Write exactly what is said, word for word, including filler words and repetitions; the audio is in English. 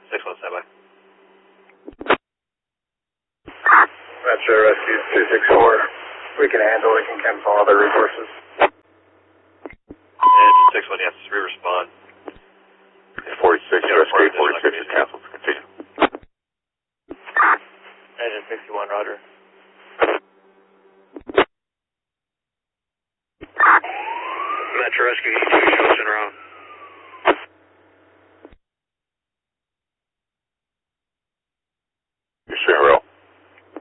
six one, stand by. Metro Rescue two six four. We can handle it. We can cancel all their resources. Engine six one, yes, re-respond. forty-six, Rescue forty-six is canceled. Continue. Engine sixty-one, roger. Metro Rescue two shows in route.